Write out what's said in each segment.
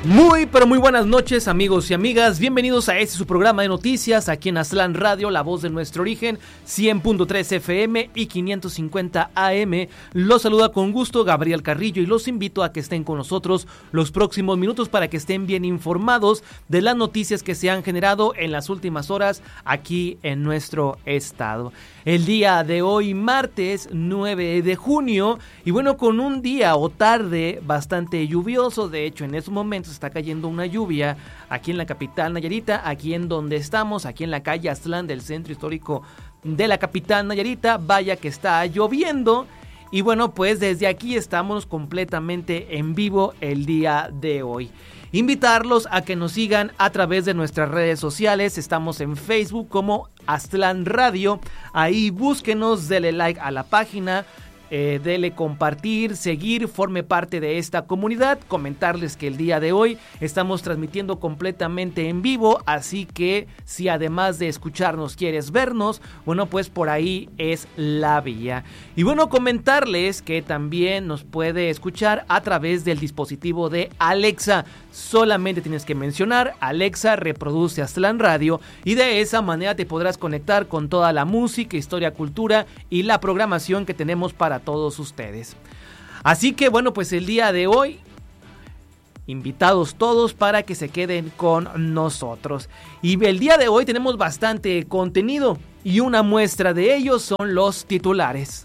Muy, pero muy buenas noches, amigos y amigas. Bienvenidos a este su programa de noticias aquí en Aztlán Radio, la voz de nuestro origen, 100.3 FM y 550 AM. Los saluda con gusto Gabriel Carrillo y los invito a que estén con nosotros los próximos minutos para que estén bien informados de las noticias que se han generado en las últimas horas aquí en nuestro estado. El día de hoy, martes 9 de junio, y bueno, con un día o tarde bastante lluvioso. De hecho, en estos momentos está cayendo una lluvia aquí en la capital Nayarita, aquí en donde estamos, aquí en la calle Aztlán del centro histórico de la capital Nayarita. Vaya que está lloviendo. Y bueno, pues desde aquí estamos completamente en vivo el día de hoy. Invitarlos a que nos sigan a través de nuestras redes sociales. Estamos en Facebook como Aztlán Radio. Ahí búsquenos, dele like a la página. Dele compartir, seguir, forme parte de esta comunidad. Comentarles que el día de hoy estamos transmitiendo completamente en vivo, así que si además de escucharnos quieres vernos, bueno, pues por ahí es la vía. Y bueno, comentarles que también nos puede escuchar a través del dispositivo de Alexa. Solamente tienes que mencionar Alexa, reproduce Aztlán Radio, y de esa manera te podrás conectar con toda la música, historia, cultura y la programación que tenemos para todos ustedes. Así que bueno, pues el día de hoy, invitados todos para que se queden con nosotros. Y el día de hoy tenemos bastante contenido y una muestra de ello son los titulares.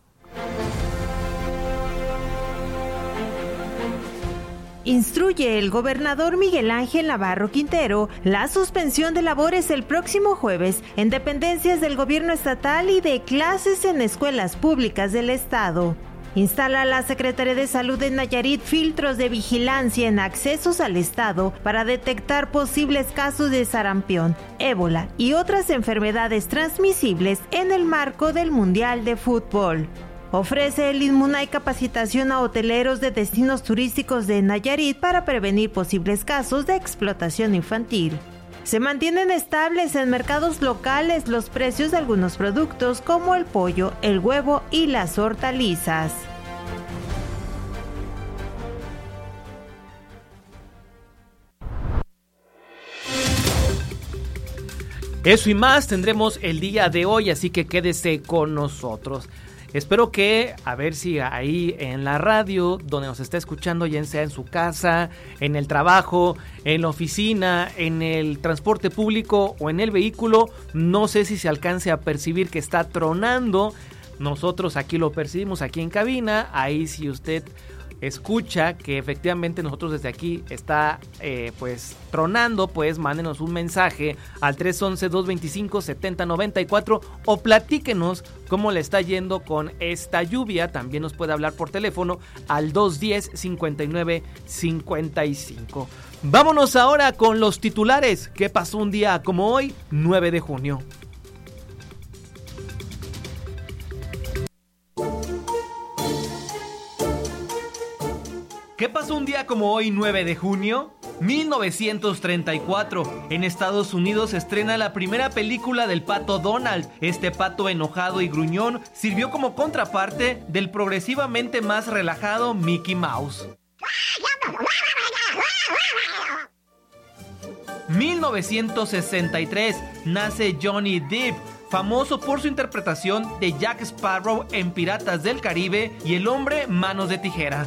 Instruye el gobernador Miguel Ángel Navarro Quintero la suspensión de labores el próximo jueves en dependencias del gobierno estatal y de clases en escuelas públicas del estado. Instala la Secretaría de Salud de Nayarit filtros de vigilancia en accesos al estado para detectar posibles casos de sarampión, ébola y otras enfermedades transmisibles en el marco del Mundial de Fútbol. Ofrece el Inmunay capacitación a hoteleros de destinos turísticos de Nayarit para prevenir posibles casos de explotación infantil. Se mantienen estables en mercados locales los precios de algunos productos como el pollo, el huevo y las hortalizas. Eso y más tendremos el día de hoy, así que quédese con nosotros. Espero que, a ver si ahí en la radio, donde nos está escuchando, ya sea en su casa, en el trabajo, en la oficina, en el transporte público o en el vehículo, no sé si se alcance a percibir que está tronando. Nosotros aquí lo percibimos aquí en cabina. Ahí si usted escucha que efectivamente nosotros desde aquí está pues tronando, pues mándenos un mensaje al 311-225-7094 o platíquenos cómo le está yendo con esta lluvia. También nos puede hablar por teléfono al 210-5955. Vámonos ahora con los titulares. ¿Qué pasó un día como hoy, 9 de junio? ¿Qué pasó un día como hoy, 9 de junio? 1934. En Estados Unidos se estrena la primera película del pato Donald. Este pato enojado y gruñón sirvió como contraparte del progresivamente más relajado Mickey Mouse. 1963. Nace Johnny Depp, famoso por su interpretación de Jack Sparrow en Piratas del Caribe y El hombre manos de tijera.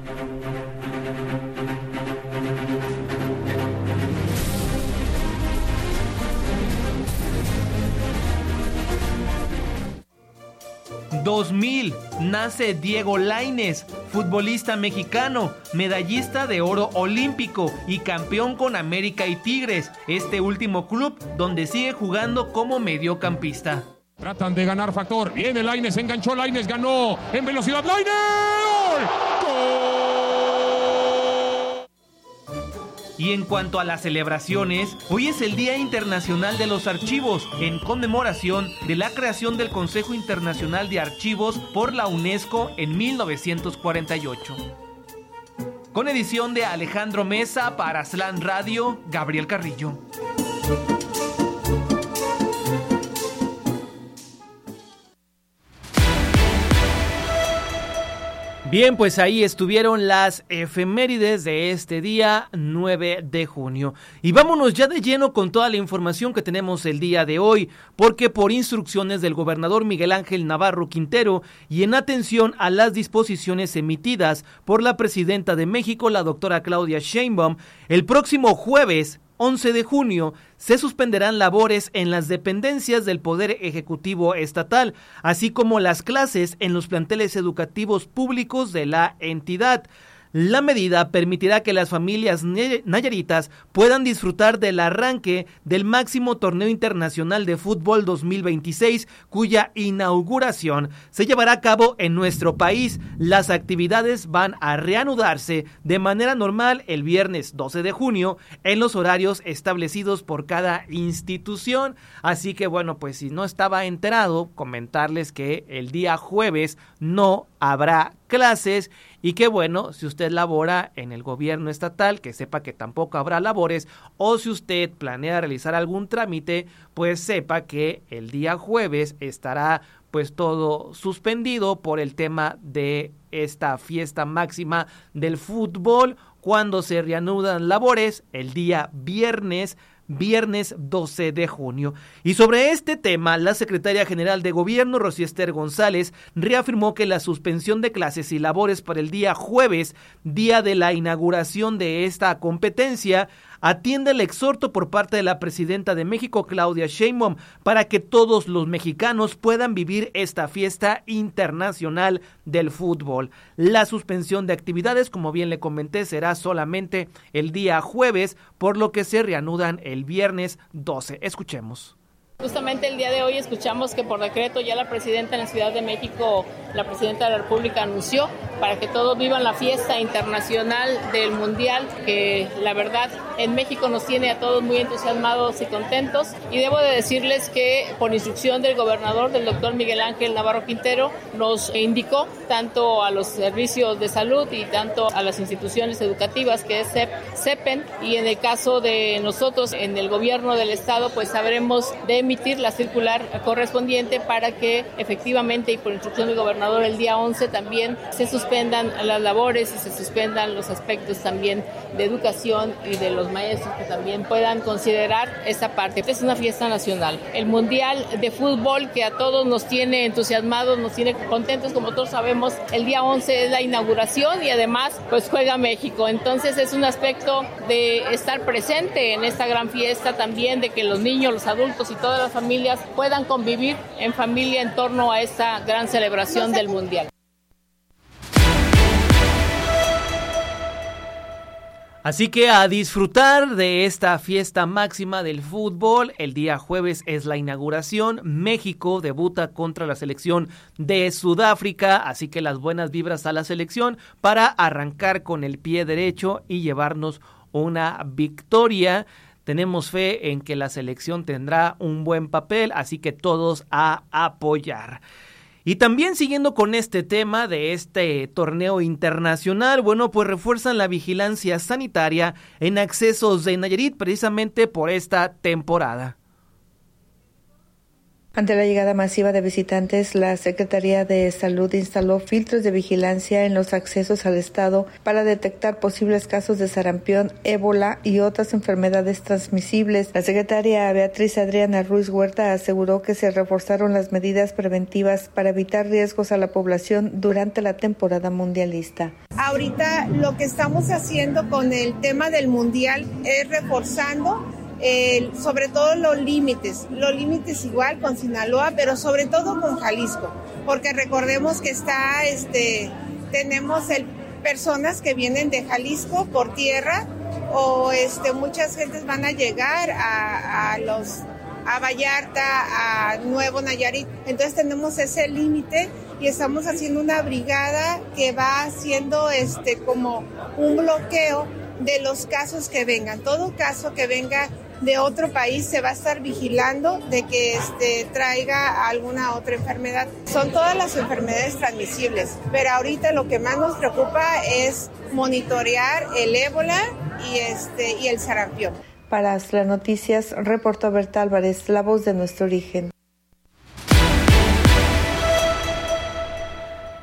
2000. Nace Diego Lainez, futbolista mexicano, medallista de oro olímpico y campeón con América y Tigres, este último club donde sigue jugando como mediocampista. Tratan de ganar factor, viene Lainez, enganchó Lainez, ganó en velocidad Lainez. ¡Gol! Y en cuanto a las celebraciones, hoy es el Día Internacional de los Archivos, en conmemoración de la creación del Consejo Internacional de Archivos por la UNESCO en 1948. Con edición de Alejandro Mesa para Aztlán Radio, Gabriel Carrillo. Bien, pues ahí estuvieron las efemérides de este día 9 de junio. Y vámonos ya de lleno con toda la información que tenemos el día de hoy, porque por instrucciones del gobernador Miguel Ángel Navarro Quintero y en atención a las disposiciones emitidas por la presidenta de México, la doctora Claudia Sheinbaum, el próximo jueves 11 de junio se suspenderán labores en las dependencias del Poder Ejecutivo Estatal, así como las clases en los planteles educativos públicos de la entidad. La medida permitirá que las familias nayaritas puedan disfrutar del arranque del máximo torneo internacional de fútbol 2026, cuya inauguración se llevará a cabo en nuestro país. Las actividades van a reanudarse de manera normal el viernes 12 de junio en los horarios establecidos por cada institución. Así que bueno, pues si no estaba enterado, comentarles que el día jueves no habrá clases y que bueno, si usted labora en el gobierno estatal, que sepa que tampoco habrá labores, o si usted planea realizar algún trámite, pues sepa que el día jueves estará pues todo suspendido por el tema de esta fiesta máxima del fútbol, cuando se reanudan labores el día viernes 12 de junio. Y sobre este tema, la secretaria general de Gobierno, Rocío Esther González, reafirmó que la suspensión de clases y labores para el día jueves, día de la inauguración de esta competencia, atiende el exhorto por parte de la presidenta de México, Claudia Sheinbaum, para que todos los mexicanos puedan vivir esta fiesta internacional del fútbol. La suspensión de actividades, como bien le comenté, será solamente el día jueves, por lo que se reanudan el viernes 12. Escuchemos. Justamente el día de hoy escuchamos que por decreto ya la presidenta en la Ciudad de México, la presidenta de la República, anunció para que todos vivan la fiesta internacional del Mundial, que la verdad en México nos tiene a todos muy entusiasmados y contentos. Y debo de decirles que por instrucción del gobernador, del doctor Miguel Ángel Navarro Quintero, nos indicó tanto a los servicios de salud y tanto a las instituciones educativas, que es CEPEN, y en el caso de nosotros en el gobierno del estado, pues sabremos de emitir la circular correspondiente para que efectivamente y por instrucción del gobernador el día 11 también se suspendan las labores y se suspendan los aspectos también de educación y de los maestros que también puedan considerar esta parte. Es una fiesta nacional. El Mundial de Fútbol que a todos nos tiene entusiasmados, nos tiene contentos, como todos sabemos, el día 11 es la inauguración y además pues juega México. Entonces es un aspecto de estar presente en esta gran fiesta también, de que los niños, los adultos y todas las familias puedan convivir en familia en torno a esta gran celebración del Mundial. Así que a disfrutar de esta fiesta máxima del fútbol. El día jueves es la inauguración. México debuta contra la selección de Sudáfrica, así que las buenas vibras a la selección para arrancar con el pie derecho y llevarnos una victoria. Tenemos fe en que la selección tendrá un buen papel, así que todos a apoyar. Y también siguiendo con este tema de este torneo internacional, bueno, pues refuerzan la vigilancia sanitaria en accesos de Nayarit precisamente por esta temporada. Ante la llegada masiva de visitantes, la Secretaría de Salud instaló filtros de vigilancia en los accesos al estado para detectar posibles casos de sarampión, ébola y otras enfermedades transmisibles. La secretaria Beatriz Adriana Ruiz Huerta aseguró que se reforzaron las medidas preventivas para evitar riesgos a la población durante la temporada mundialista. Ahorita lo que estamos haciendo con el tema del mundial es reforzando sobre todo los límites igual con Sinaloa, pero sobre todo con Jalisco, porque recordemos que tenemos personas que vienen de Jalisco por tierra o muchas gentes van a llegar a Vallarta, a Nuevo Nayarit, entonces tenemos ese límite y estamos haciendo una brigada que va haciendo como un bloqueo de los casos que vengan. Todo caso que venga de otro país se va a estar vigilando de que traiga alguna otra enfermedad. Son todas las enfermedades transmisibles, pero ahorita lo que más nos preocupa es monitorear el ébola y el sarampión. Para las noticias, reportó Berta Álvarez, la voz de nuestro origen.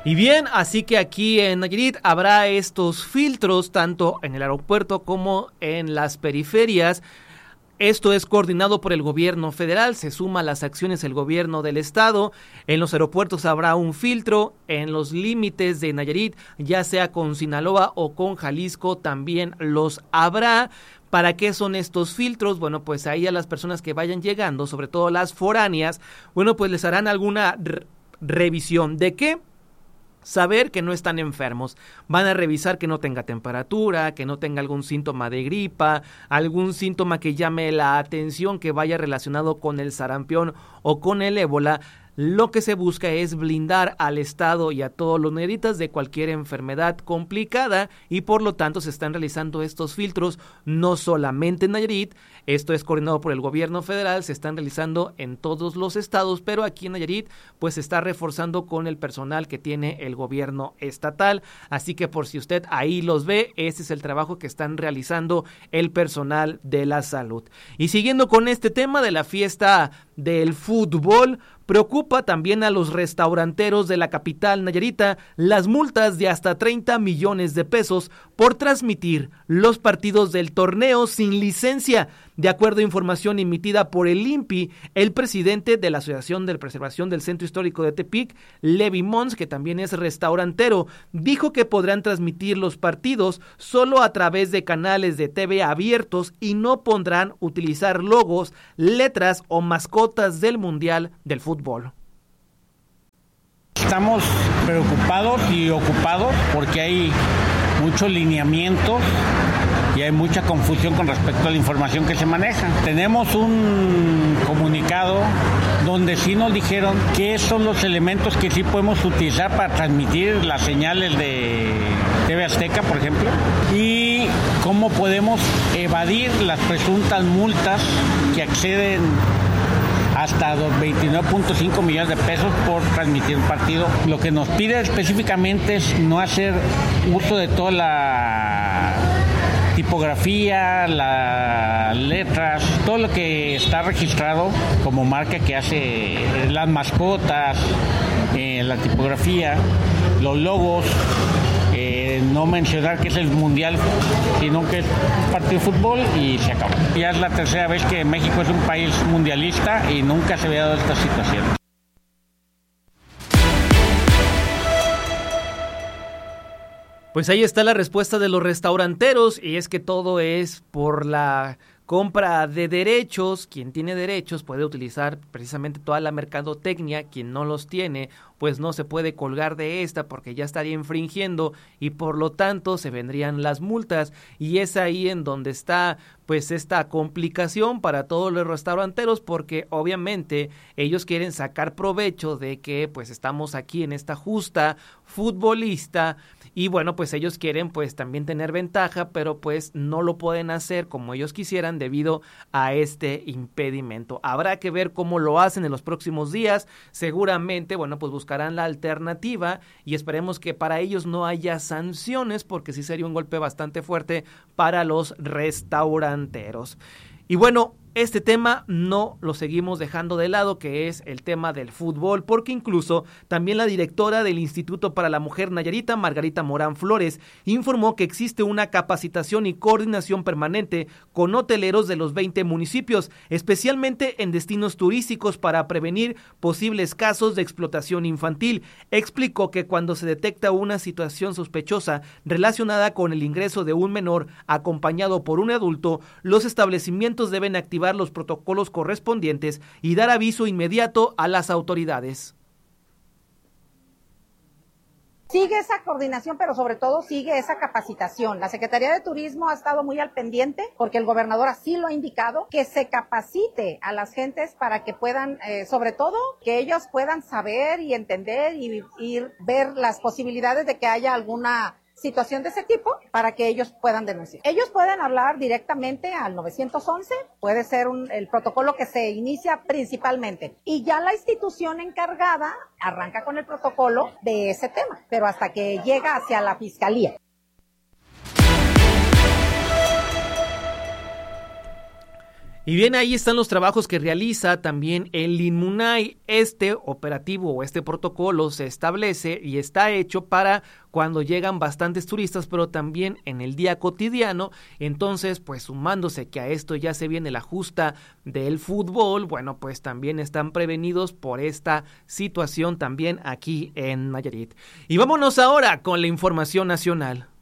Y bien, así que aquí en Nayarit habrá estos filtros tanto en el aeropuerto como en las periferias. Esto es coordinado por el gobierno federal, se suma a las acciones del gobierno del estado. En los aeropuertos habrá un filtro, en los límites de Nayarit, ya sea con Sinaloa o con Jalisco, también los habrá. ¿Para qué son estos filtros? Bueno, pues ahí a las personas que vayan llegando, sobre todo las foráneas, bueno, pues les harán alguna revisión. ¿De qué? Saber que no están enfermos. Van a revisar que no tenga temperatura, que no tenga algún síntoma de gripa, algún síntoma que llame la atención, que vaya relacionado con el sarampión o con el ébola. Lo que se busca es blindar al estado y a todos los nayaritas de cualquier enfermedad complicada y por lo tanto se están realizando estos filtros no solamente en Nayarit, esto es coordinado por el gobierno federal, se están realizando en todos los estados, pero aquí en Nayarit pues se está reforzando con el personal que tiene el gobierno estatal, así que por si usted ahí los ve, este es el trabajo que están realizando el personal de la salud. Y siguiendo con este tema de la fiesta del fútbol, preocupa también a los restauranteros de la capital nayarita las multas de hasta 30 millones de pesos por transmitir los partidos del torneo sin licencia. De acuerdo a información emitida por el INPI, el presidente de la Asociación de Preservación del Centro Histórico de Tepic, Levi Mons, que también es restaurantero, dijo que podrán transmitir los partidos solo a través de canales de TV abiertos y no podrán utilizar logos, letras o mascotas del Mundial del Fútbol. Estamos preocupados y ocupados porque hay muchos lineamientos y hay mucha confusión con respecto a la información que se maneja. Tenemos un comunicado donde sí nos dijeron qué son los elementos que sí podemos utilizar para transmitir las señales de TV Azteca, por ejemplo, y cómo podemos evadir las presuntas multas que acceden hasta 29.5 millones de pesos por transmitir un partido. Lo que nos pide específicamente es no hacer uso de toda la tipografía, las letras, todo lo que está registrado como marca que hace las mascotas, la tipografía, los logos, no mencionar que es el mundial, sino que es un partido de fútbol y se acabó. Ya es la tercera vez que México es un país mundialista y nunca se había dado esta situación. Pues ahí está la respuesta de los restauranteros y es que todo es por la compra de derechos. Quien tiene derechos puede utilizar precisamente toda la mercadotecnia, quien no los tiene pues no se puede colgar de esta porque ya estaría infringiendo y por lo tanto se vendrían las multas y es ahí en donde está pues esta complicación para todos los restauranteros porque obviamente ellos quieren sacar provecho de que pues estamos aquí en esta justa futbolista y bueno pues ellos quieren pues también tener ventaja pero pues no lo pueden hacer como ellos quisieran debido a este impedimento. Habrá que ver cómo lo hacen en los próximos días, seguramente bueno pues buscarán la alternativa y esperemos que para ellos no haya sanciones porque sí sería un golpe bastante fuerte para los restauranteros. Y bueno, este tema no lo seguimos dejando de lado, que es el tema del fútbol, porque incluso también la directora del Instituto para la Mujer Nayarita, Margarita Morán Flores, informó que existe una capacitación y coordinación permanente con hoteleros de los 20 municipios, especialmente en destinos turísticos para prevenir posibles casos de explotación infantil. Explicó que cuando se detecta una situación sospechosa relacionada con el ingreso de un menor acompañado por un adulto, los establecimientos deben activar los protocolos correspondientes y dar aviso inmediato a las autoridades. Sigue esa coordinación, pero sobre todo sigue esa capacitación. La Secretaría de Turismo ha estado muy al pendiente, porque el gobernador así lo ha indicado, que se capacite a las gentes para que puedan, sobre todo, que ellos puedan saber y entender y ver las posibilidades de que haya alguna situación de ese tipo para que ellos puedan denunciar. Ellos pueden hablar directamente al 911, puede ser el protocolo que se inicia principalmente y ya la institución encargada arranca con el protocolo de ese tema, pero hasta que llega hacia la fiscalía. Y bien, ahí están los trabajos que realiza también el Inmunay. Este operativo o este protocolo se establece y está hecho para cuando llegan bastantes turistas, pero también en el día cotidiano. Entonces, pues sumándose que a esto ya se viene la justa del fútbol, bueno, pues también están prevenidos por esta situación también aquí en Nayarit. Y vámonos ahora con la información nacional.